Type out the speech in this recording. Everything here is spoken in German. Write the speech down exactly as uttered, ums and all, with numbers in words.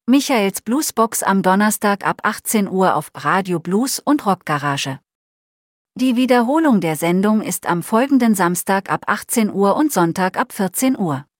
Michaels Bluesbox am Donnerstag ab achtzehn Uhr auf Radio Blues und Rockgarage. Die Wiederholung der Sendung ist am folgenden Samstag ab achtzehn Uhr und Sonntag ab vierzehn Uhr.